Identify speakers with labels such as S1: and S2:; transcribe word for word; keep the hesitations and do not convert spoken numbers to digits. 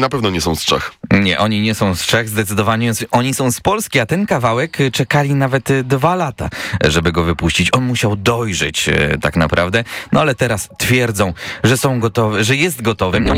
S1: Na pewno nie są z Czech.
S2: Nie, oni nie są z Czech, zdecydowanie oni są z Polski, a ten kawałek czekali nawet dwa lata, żeby go wypuścić. On musiał dojrzeć tak naprawdę, no ale teraz twierdzą, że są gotowe, że jest gotowy.